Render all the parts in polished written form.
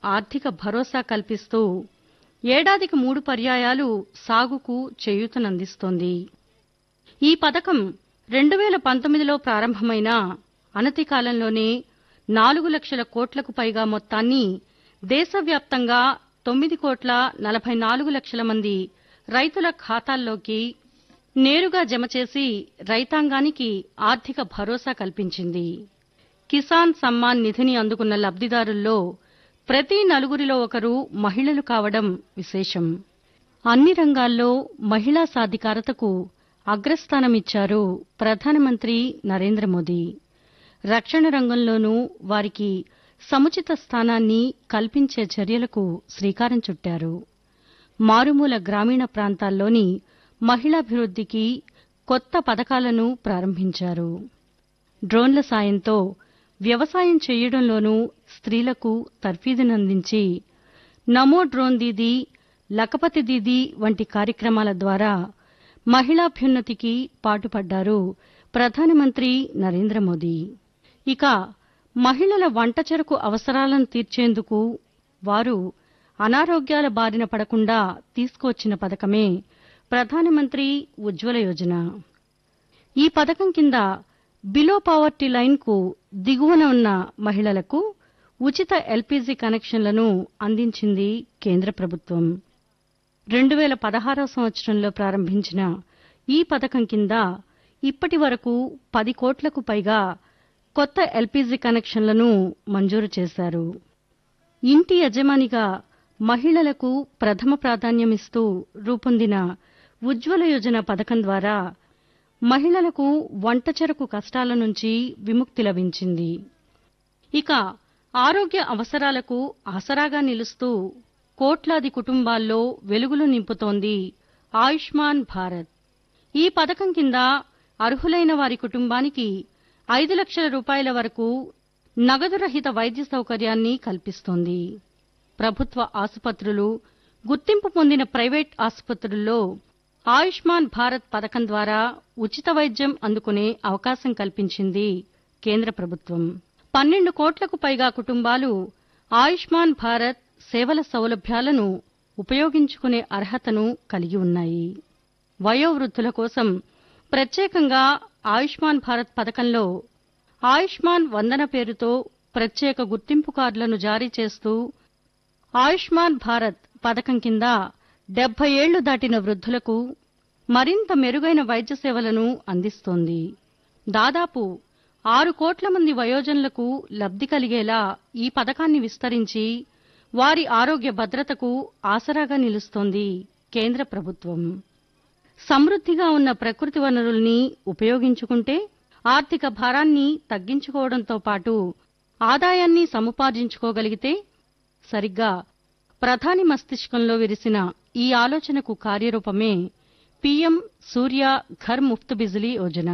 ఆర్థిక భరోసా కల్పిస్తూ ఏడాదికి 3 పర్యాయాలు సాగుకు చేయూతనందిస్తోంది. ఈ పథకం 2019లో ప్రారంభమైన అనతి కాలంలోనే 4 లక్షల కోట్లకు పైగా మొత్తాన్ని దేశవ్యాప్తంగా 9,44 లక్షల మంది రైతుల ఖాతాల్లోకి నేరుగా జమ చేసి రైతాంగానికి ఆర్థిక భరోసా కల్పించింది. కిసాన్ సమ్మాన్ నిధిని అందుకున్న లబ్ధిదారుల్లో ప్రతి నలుగురిలో ఒకరు మహిళలు కావడం విశేషం. అన్ని రంగాల్లో మహిళా సాధికారతకు అగ్రస్థానమిచ్చారు ప్రధానమంత్రి నరేంద్ర మోదీ. రక్షణ రంగంలోనూ వారికి సముచిత స్థానాన్ని కల్పించే చర్యలకు శ్రీకారం చుట్టారు. మారుమూల గ్రామీణ ప్రాంతాల్లోని మహిళాభివృద్ధికి కొత్త పథకాలను ప్రారంభించారు. డ్రోన్ల సాయంతో వ్యవసాయం చేయడంలోనూ స్త్రీలకు తర్ఫీదునందించి నమో డ్రోన్ దీదీ, లఖపతి దీదీ వంటి కార్యక్రమాల ద్వారా మహిళాభ్యున్నతికి పాటుపడ్డారు ప్రధానమంత్రి నరేంద్ర మోదీ. ఇక మహిళల వంటచెరకు అవసరాలను తీర్చేందుకు వారు అనారోగ్యాల బారిన పడకుండా తీసుకువచ్చిన పథకమే ప్రధానమంత్రి ఉజ్వల యోజన. ఈ పథకం కింద బిలో పావర్టీ లైన్ కు దిగువన ఉన్న మహిళలకు ఉచిత ఎల్పీజీ కనెక్షన్లను అందించింది కేంద్ర ప్రభుత్వం. 2016వ సంవత్సరంలో ప్రారంభించిన ఈ పథకం కింద ఇప్పటి వరకు 10 కోట్లకు పైగా కొత్త ఎల్పీజీ కనెక్షన్లను మంజూరు చేశారు. ఇంటి యజమానిగా మహిళలకు ప్రథమ ప్రాధాన్యమిస్తూ రూపొందిన ఉజ్వల యోజన పథకం ద్వారా మహిళలకు వంటచెరకు కష్టాల నుంచి విముక్తి లభించింది. ఇక ఆరోగ్య అవసరాలకు ఆసరాగా నిలుస్తూ కోట్లాది కుటుంబాల్లో వెలుగులు నింపుతోంది ఆయుష్మాన్ భారత్. ఈ పథకం కింద అర్హులైన వారి కుటుంబానికి 5 లక్షల రూపాయల వరకు నగదు రహిత వైద్య సౌకర్యాన్ని కల్పిస్తోంది. ప్రభుత్వ ఆసుపత్రులు, గుర్తింపు పొందిన ప్రైవేట్ ఆసుపత్రుల్లో ఆయుష్మాన్ భారత్ పథకం ద్వారా ఉచిత వైద్యం అందుకునే అవకాశం కల్పించింది కేంద్ర ప్రభుత్వం. 12 కోట్లకు పైగా కుటుంబాలు ఆయుష్మాన్ భారత్ సేవల సౌలభ్యాలను ఉపయోగించుకునే అర్హతను కలిగి ఉన్నాయి. వయోవృద్ధుల కోసం ప్రత్యేకంగా ఆయుష్మాన్ భారత్ పథకంలో ఆయుష్మాన్ వందన పేరుతో ప్రత్యేక గుర్తింపు కార్డులను జారీ చేస్తూ ఆయుష్మాన్ భారత్ పథకం కింద 70 ఏళ్లు దాటిన వృద్ధులకు మరింత మెరుగైన వైద్య సేవలను అందిస్తోంది. దాదాపు 6 కోట్ల మంది వయోజనులకు లబ్ధి కలిగేలా ఈ పథకాన్ని విస్తరించి వారి ఆరోగ్య భద్రతకు ఆసరాగా నిలుస్తోంది కేంద్ర ప్రభుత్వం. సమృద్ధిగా ఉన్న ప్రకృతి వనరుల్ని ఉపయోగించుకుంటే ఆర్థిక భారాన్ని తగ్గించుకోవడంతో పాటు ఆదాయాన్ని సముపార్జించుకోగలిగితే సరిగ్గా ప్రధాని మస్తిష్కంలో విరిసిన ఈ ఆలోచనకు కార్యరూపమే పీఎం సూర్య ఘర్ ముఫ్త్ బిజిలీ యోజన.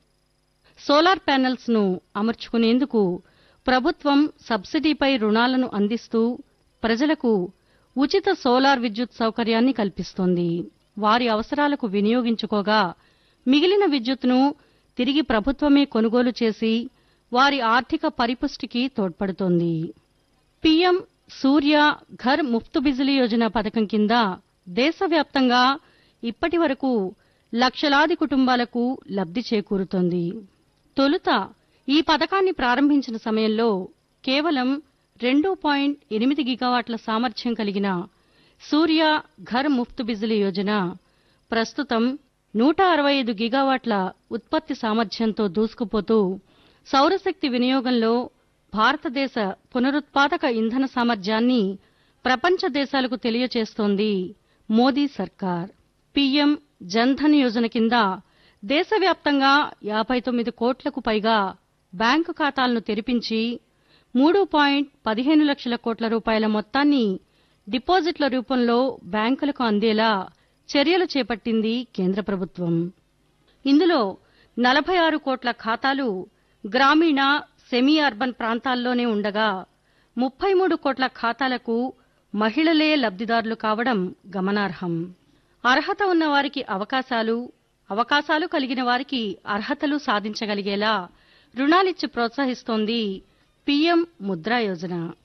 సోలార్ ప్యానెల్స్ ను అమర్చుకునేందుకు ప్రభుత్వం సబ్సిడీపై రుణాలను అందిస్తూ ప్రజలకు ఉచిత సోలార్ విద్యుత్ సౌకర్యాన్ని కల్పిస్తోంది. వారి అవసరాలకు వినియోగించుకోగా మిగిలిన విద్యుత్తును తిరిగి ప్రభుత్వమే కొనుగోలు చేసి వారి ఆర్థిక పరిపుష్టికి తోడ్పడుతోంది. పీఎం సూర్య ఘర్ ముఫ్త్ బిజిలీ యోజన పథకం కింద దేశవ్యాప్తంగా ఇప్పటి వరకు లక్షలాది కుటుంబాలకు లబ్ధి చేకూరుతోంది. తొలుత ఈ పథకాన్ని ప్రారంభించిన సమయంలో కేవలం 2.8 గిగావాట్ల సామర్థ్యం కలిగిన సూర్య ఘర్ ముఫ్త్ బిజిలీ యోజన ప్రస్తుతం 165 గిగావాట్ల ఉత్పత్తి సామర్థ్యంతో దూసుకుపోతూ సౌరశక్తి వినియోగంలో భారతదేశ పునరుత్పాదక ఇంధన సామర్థ్యాన్ని ప్రపంచ దేశాలకు తెలియచేస్తోంది మోదీ సర్కార్. పీఎం జన్ధన్ యోజన కింద దేశవ్యాప్తంగా 59 కోట్లకు పైగా బ్యాంకు ఖాతాలను తెరిపించి 3.15 లక్షల కోట్ల రూపాయల మొత్తాన్ని డిపాజిట్ల రూపంలో బ్యాంకులకు అందేలా చర్యలు చేపట్టింది కేంద్ర ప్రభుత్వం. ఇందులో 46 కోట్ల ఖాతాలు గ్రామీణ, సెమీ అర్బన్ ప్రాంతాల్లోనే ఉండగా 33 కోట్ల ఖాతాలకు మహిళలే లబ్ధిదారులు కావడం గమనార్హం. అర్హత ఉన్న వారికి అవకాశాలు కలిగిన వారికి అర్హతలు సాధించగలిగేలా రుణాలిచ్చి ప్రోత్సహిస్తోంది పీఎం ముద్రా యోజన.